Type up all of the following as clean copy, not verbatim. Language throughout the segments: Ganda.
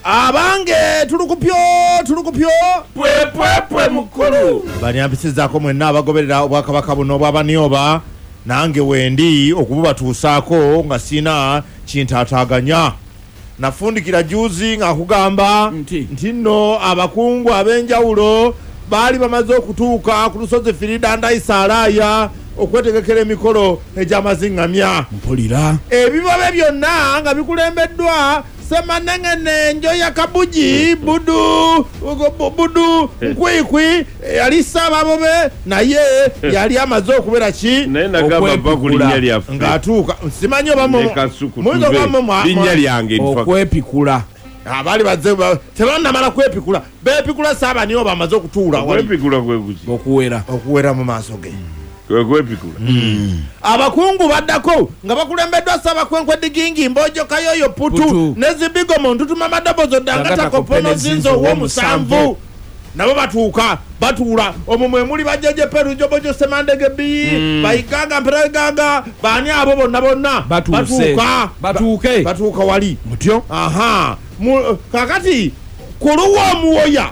abange tulukupyo pwe mukulu banyambisizzaako mwenna abagoberera obwakabaka buno obwabanioba nange wendi okububatuusaako nga sina kintaataaganya nafundikira juzi nga kugamba nti nno abakungu ab'enjawulo baali bamaze okutuuka ku lusozi Firidandaisalaaya okwetegekera emikolo egy'amaziŋŋamya mpulira ebibabe byonna nga bikulembeddwa Semanengene Njoya Kabuji Budu Nkwikwi yali Sababobe naye yali amaze okubeera ki ng'atuuka simanyi oba linnya lyange okwepikula abali bazze tebannamala kwepikula beepikula Sabanioba amaze okutuula okuwera mu maaso ge abakungu baddako nga bakulembeddwa Ssabakwenkwe Digingi Mbojo Kayoyo Putu n'Ezibigomo Ntutuma Madabozo Dangatakopono Zinzo ow'omusanvu nabo batuula omwo mwe muli bajjeje Peru Jobojo Semandege Bii Bayiganga Mpereganga baani abo bonna batuuka wali mutyo kakati kuluwa omuwoya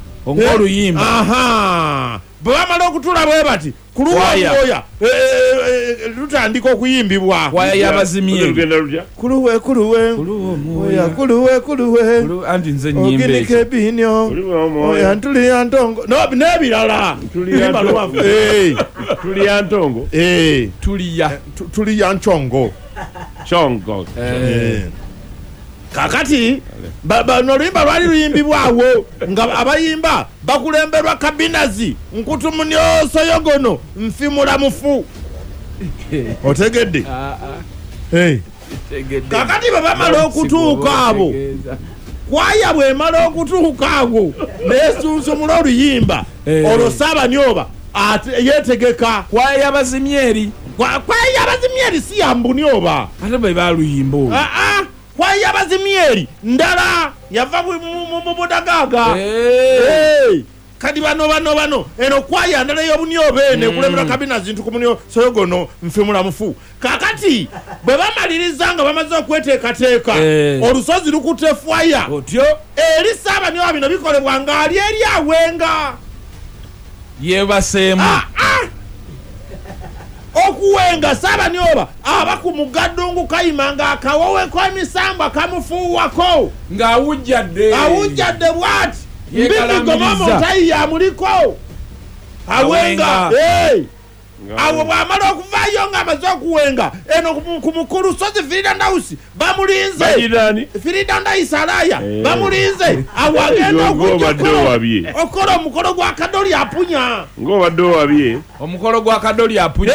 ng'oluyimba bwe bamala okutuula bwe bati kuluwa omuwoya lutandika okuyimbibwa waya y'abazimye kuluwe anti nze nnyimba oginike ebinyo oya ntuliya ntongo n'ebirala tuliya nchongo kakati noluyimba lwali luyimbibwawo nga abayimba bakulemberwa Kabinazi Nkutumunyo Soyogono Nfimula Mufu otegedde kakati bwe bamala okutuuka abo kwaya bwe mala okutuuka abo nesunsumula oluyimba olwo Sabanioba yetegeka kwaya y'abazimyeri si yambunioba ate bwe baluyimba kwaya y'abazimyeri ndala yava mu Budagaga kati bano eno kwaya ndala y'obunioba ene kulembera Kabinazi Ntukumunyo Soyogono Nfimula Mufu kakati bwe bamaliriza nga bamaze okweteekateeka olusozi lukutte fwaya otyo eri Sabanioba bino bikolebwa ng'ali eri awenga yebaseemu okuwenga Sabanioba aba ku mugaddungu kayima ng'akawowe kw'emisambwa kamufuuwako ng'awujjadde bw'ati mbibigomomo ntayi yamuliko awenga awo bw'amala okuvaayo ng'amaze okuwenga eno ku mukulu sozi Firidandausi bamulinze Firidandaisalaaya bamulinze awo agenda okukola omukolo gwa Kadoli apunya ng'obadde owabye omukolo gwa Kadoli apunya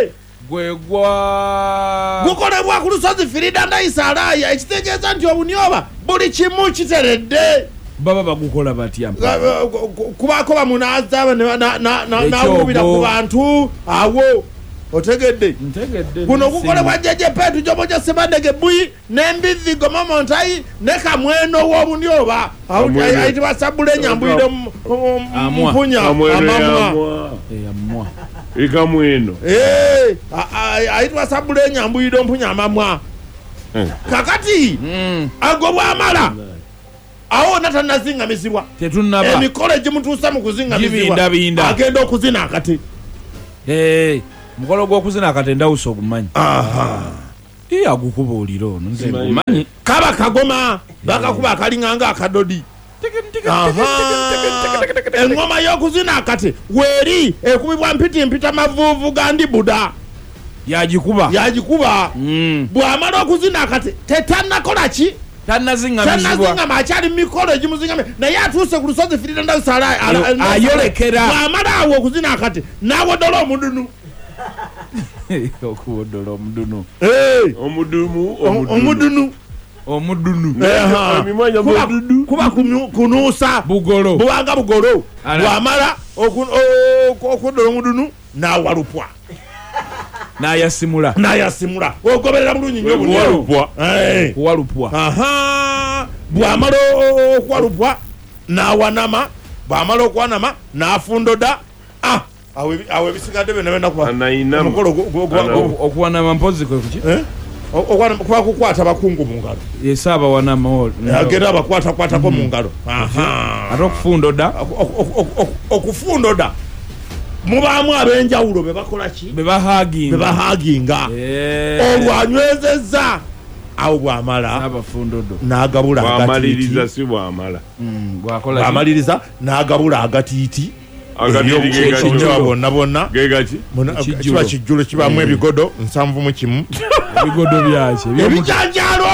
gukolebwa ku lusozi Firidandaisalaaya ekitegeeza nti obunioba buli kimu kiteredde baba bagukola batya kubaako bamunaaza n'awubira ku bantu awo otegedde guno gukolebwa Jeje Petu Jobojo Semandege Bii n'Embizzi Gomomo Ntayi ne Kamweno w'obunioba ayitibwa Sabule Nyambwiro Mpunya amamwa Kamweno ayitibwa Sabule Nyambwiro Mpunya amamwa kakati ago bw'amala awo natanazingamizibwa tetunaba emikolo egimutuusa mu kuzingamizibwa agenda okuzina akati mukolo gw'okuzina akati ndawusa ogumanyi agukubuulira ono nze gumanyi kaba kagoma bakakuba akalinganga akadodi engoma y'okuzina akati weeri ekubibwa mpita mavuuvu gandi buda yagikuba bw'amala okuzina akati tetanakola ki tannazingama akyali mu mikolo egimuzingamye naye atuuse ku lusozi Firidandaisalaaya ayolekera bw'amala awo okuzina akati n'awodola omudunu okuwodola omudunu kuba kunuusa bubanga bugolo bw'amala okuwodola omudunu n'awalupwa n'ayasimula ogoberera bulungi nnyo kuwalupwa bw'amala okuwalupwa n'awanama bw'amala okuwanama n'afundoda awo ebisigadde byonna byonna okuwanama mpozi kwe kuki kuba kukwata bakungu mu ngalo yesaba wana mahoro agenda abakwatakwatako mu ngalo ate okufundoda okufundoda mubaamu ab'enjawulo bebakola ki bebahaginga olwanywezezza awo bwamala bwamaliriza si bwamala bwamaliriza n'agabula agatiiti bonna kiba kijjulo kibaamu ebigodo 71 ebigodo byakyo ebijanjalo